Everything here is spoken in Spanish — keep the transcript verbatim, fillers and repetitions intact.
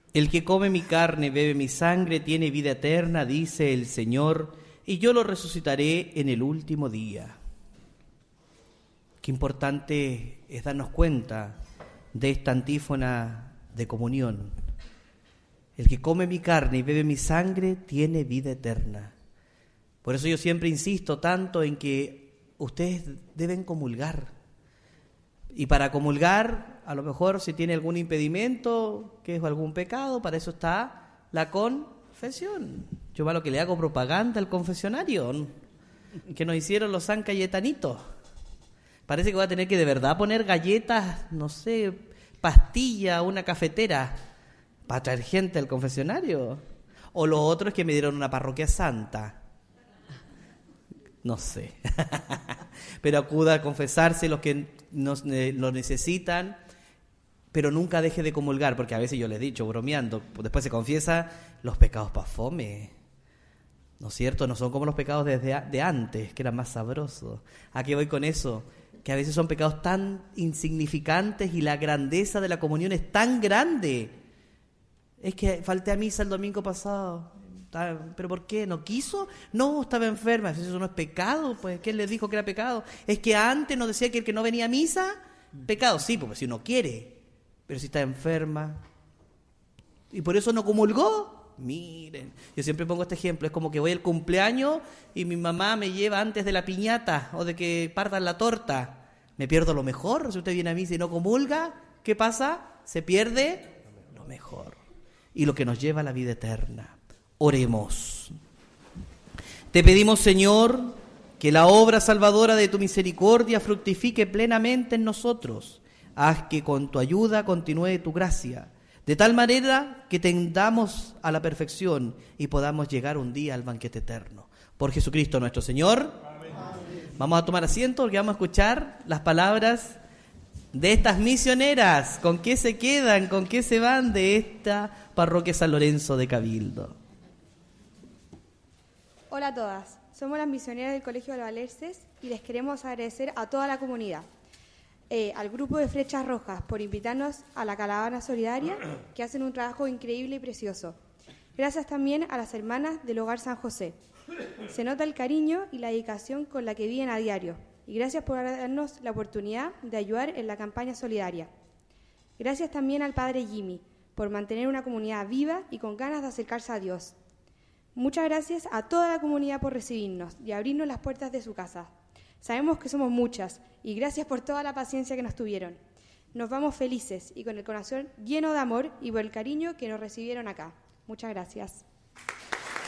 El que come mi carne y bebe mi sangre tiene vida eterna, dice el Señor, y yo lo resucitaré en el último día. Qué importante es darnos cuenta de esta antífona de comunión. El que come mi carne y bebe mi sangre tiene vida eterna. Por eso yo siempre insisto tanto en que ustedes deben comulgar. Y para comulgar, a lo mejor si tiene algún impedimento, que es algún pecado, para eso está la confesión. Yo para lo que le hago propaganda al confesionario, que nos hicieron los San Cayetanitos. Parece que voy a tener que de verdad poner galletas, no sé, pastilla, una cafetera, para traer gente al confesionario. O lo otro es que me dieron una parroquia santa. No sé. Pero acuda a confesarse los que nos, eh, lo necesitan, pero nunca deje de comulgar, porque a veces yo les he dicho, bromeando, después se confiesa los pecados pa' fome. ¿No es cierto? No son como los pecados desde a, de antes, que eran más sabrosos. ¿A qué voy con eso? Que a veces son pecados tan insignificantes y la grandeza de la comunión es tan grande. Es que falté a misa el domingo pasado. ¿Pero por qué? ¿No quiso? No, estaba enferma. Eso no es pecado, pues. ¿Quién les dijo que era pecado? Es que antes nos decía que el que no venía a misa, pecado. Sí, porque si uno quiere, pero si está enferma y por eso no comulgó. Miren, yo siempre pongo este ejemplo. Es como que voy al cumpleaños y mi mamá me lleva antes de la piñata o de que partan la torta. Me pierdo lo mejor. Si usted viene a misa y no comulga, ¿qué pasa? Se pierde lo mejor y lo que nos lleva a la vida eterna. Oremos. Te pedimos, Señor, que la obra salvadora de tu misericordia fructifique plenamente en nosotros. Haz que con tu ayuda continúe tu gracia, de tal manera que tendamos a la perfección y podamos llegar un día al banquete eterno. Por Jesucristo nuestro Señor. Amén. Vamos a tomar asiento porque vamos a escuchar las palabras de estas misioneras. ¿Con qué se quedan? ¿Con qué se van de esta parroquia San Lorenzo de Cabildo? Hola a todas, somos las misioneras del Colegio de Valerces y les queremos agradecer a toda la comunidad, eh, al grupo de Flechas Rojas por invitarnos a la caravana solidaria, que hacen un trabajo increíble y precioso. Gracias también a las hermanas del Hogar San José. Se nota el cariño y la dedicación con la que viven a diario, y gracias por darnos la oportunidad de ayudar en la campaña solidaria. Gracias también al Padre Jimmy por mantener una comunidad viva y con ganas de acercarse a Dios. Muchas gracias a toda la comunidad por recibirnos y abrirnos las puertas de su casa. Sabemos que somos muchas y gracias por toda la paciencia que nos tuvieron. Nos vamos felices y con el corazón lleno de amor y por el cariño que nos recibieron acá. Muchas gracias.